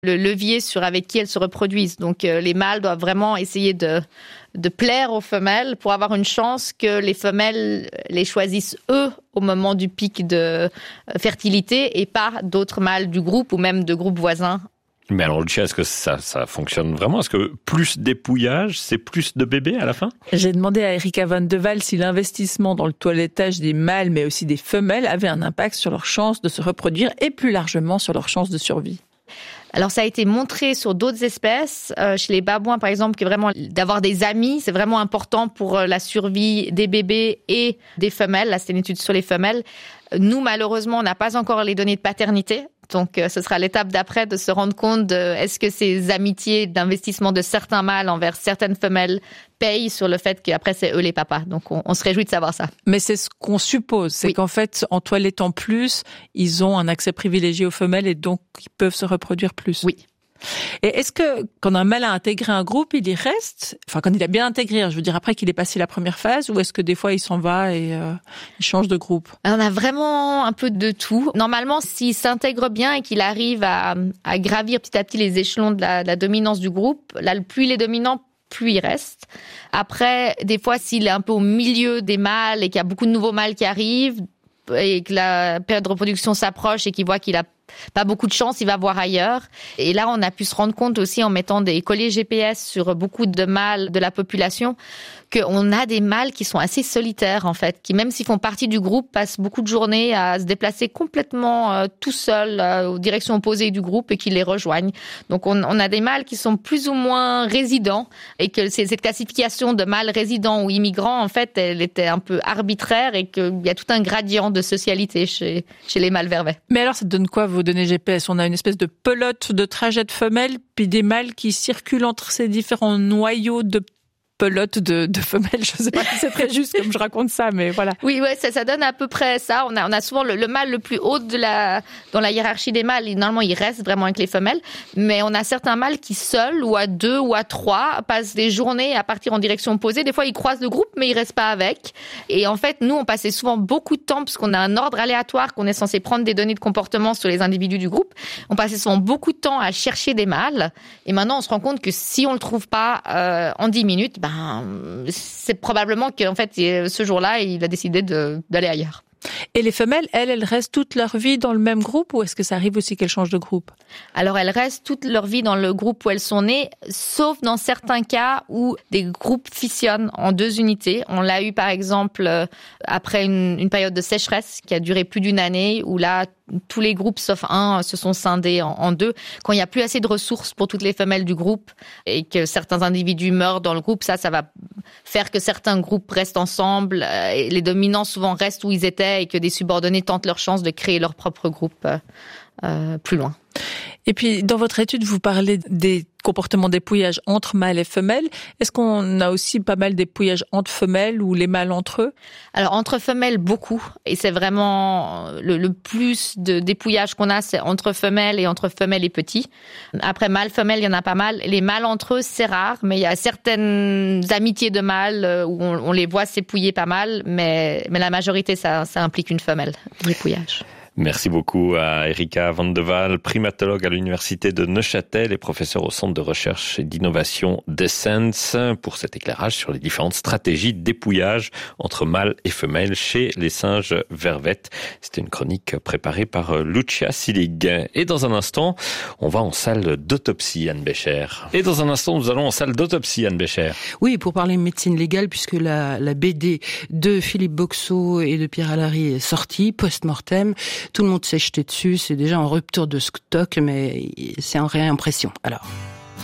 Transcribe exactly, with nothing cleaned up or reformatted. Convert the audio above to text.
le levier sur avec qui elles se reproduisent. Donc euh, les mâles doivent vraiment essayer de, de plaire aux femelles pour avoir une chance que les femelles les choisissent eux au moment du pic de fertilité et pas d'autres mâles du groupe ou même de groupes voisins. Mais alors, Lucia, est-ce que ça, ça fonctionne vraiment? Est-ce que plus d'épouillage, c'est plus de bébés à la fin? J'ai demandé à Erika Van de Waal si l'investissement dans le toilettage des mâles, mais aussi des femelles, avait un impact sur leurs chances de se reproduire et plus largement sur leurs chances de survie. Alors, ça a été montré sur d'autres espèces. Euh, chez les babouins, par exemple, que vraiment d'avoir des amis, c'est vraiment important pour la survie des bébés et des femelles. Là, c'est une étude sur les femelles. Nous, malheureusement, on n'a pas encore les données de paternité. Donc, euh, ce sera l'étape d'après de se rendre compte de est-ce que ces amitiés d'investissement de certains mâles envers certaines femelles payent sur le fait qu'après, c'est eux les papas. Donc, on, on se réjouit de savoir ça. Mais c'est ce qu'on suppose. C'est oui. qu'en fait, en toilettant plus, ils ont un accès privilégié aux femelles et donc ils peuvent se reproduire plus. Oui. Et est-ce que quand un mâle a intégré un groupe, il y reste? Enfin, quand il a bien intégré, je veux dire après qu'il ait passé la première phase, ou est-ce que des fois il s'en va et euh, il change de groupe? On a vraiment un peu de tout. Normalement, s'il s'intègre bien et qu'il arrive à, à gravir petit à petit les échelons de la, de la dominance du groupe, là, plus il est dominant, plus il reste. Après, des fois, s'il est un peu au milieu des mâles et qu'il y a beaucoup de nouveaux mâles qui arrivent et que la période de reproduction s'approche et qu'il voit qu'il a pas beaucoup de chance, il va voir ailleurs. Et là, on a pu se rendre compte aussi en mettant des colliers G P S sur beaucoup de mâles de la population qu'on a des mâles qui sont assez solitaires, en fait, qui, même s'ils font partie du groupe, passent beaucoup de journées à se déplacer complètement euh, tout seuls euh, aux directions opposées du groupe et qui les rejoignent. Donc, on, on a des mâles qui sont plus ou moins résidents et que c'est, cette classification de mâles résidents ou immigrants, en fait, elle était un peu arbitraire et qu'il y a tout un gradient de socialité chez, chez les mâles vervets. Mais alors, ça donne quoi, vos données G P S? On a une espèce de pelote de trajet de femelles, puis des mâles qui circulent entre ces différents noyaux de pelote de, de femelles. Je sais pas si c'est très juste comme je raconte ça, mais voilà. Oui, ouais, ça, ça donne à peu près ça. On a, on a souvent le, le mâle le plus haut de la, dans la hiérarchie des mâles. Et normalement, il reste vraiment avec les femelles. Mais on a certains mâles qui, seuls, ou à deux, ou à trois, passent des journées à partir en direction opposée. Des fois, ils croisent le groupe, mais ils restent pas avec. Et en fait, nous, on passait souvent beaucoup de temps, parce qu'on a un ordre aléatoire, qu'on est censé prendre des données de comportement sur les individus du groupe. On passait souvent beaucoup de temps à chercher des mâles. Et maintenant, on se rend compte que si on le trouve pas, euh, en dix minutes, ben, c'est probablement qu'en fait, ce jour-là, il a décidé de, d'aller ailleurs. Et les femelles, elles, elles restent toute leur vie dans le même groupe ou est-ce que ça arrive aussi qu'elles changent de groupe? Alors, elles restent toute leur vie dans le groupe où elles sont nées, sauf dans certains cas où des groupes fusionnent en deux unités. On l'a eu, par exemple, après une, une période de sécheresse qui a duré plus d'une année, où là, tous les groupes, sauf un, se sont scindés en, en deux. Quand il n'y a plus assez de ressources pour toutes les femelles du groupe et que certains individus meurent dans le groupe, ça, ça va faire que certains groupes restent ensemble. Et les dominants souvent restent où ils étaient et que des subordonnés tentent leur chance de créer leur propre groupe euh, plus loin. Et puis, dans votre étude, vous parlez des comportements d'épouillage entre mâles et femelles. Est-ce qu'on a aussi pas mal d'épouillage entre femelles ou les mâles entre eux? Alors, entre femelles, beaucoup. Et c'est vraiment le, le plus de, d'épouillage qu'on a, c'est entre femelles et entre femelles et petits. Après, mâles-femelles, il y en a pas mal. Les mâles entre eux, c'est rare, mais il y a certaines amitiés de mâles où on, on les voit s'épouiller pas mal, mais, mais la majorité, ça, ça implique une femelle, l'épouillage. Merci beaucoup à Erika Van de Waal, primatologue à l'université de Neuchâtel et professeure au centre de recherche et d'innovation d'Essence, pour cet éclairage sur les différentes stratégies d'épouillage entre mâles et femelles chez les singes vervettes. C'était une chronique préparée par Lucia Sillig. Et dans un instant, on va en salle d'autopsie, Anne Bécher. Et dans un instant, nous allons en salle d'autopsie, Anne Bécher. Oui, pour parler médecine légale, puisque la, la B D de Philippe Boxeau et de Pierre Allary est sortie, post-mortem. Tout le monde s'est jeté dessus, c'est déjà en rupture de stock, mais c'est en réimpression. Alors...